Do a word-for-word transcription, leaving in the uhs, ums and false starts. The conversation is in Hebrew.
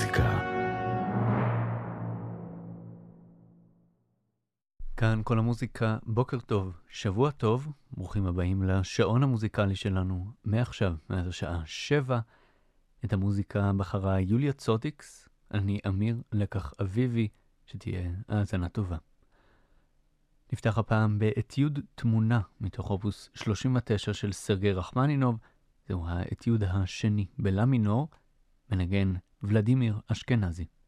המוזיקה. כאן כל המוזיקה, בוקר טוב, שבוע טוב, ברוכים הבאים לשעון המוזיקלי שלנו, מעכשיו, מאז השעה שבע. את המוזיקה בחרה יוליה צוטיקס, אני אמיר לקח אביבי, שתהיה האזנה טובה. נפתח הפעם באתיוד תמונה מתוך אופוס שלושים ותשע של סרגי רחמנינוב, זהו האתיוד השני בלה מינור, מנגן ולדימיר אשכנזי.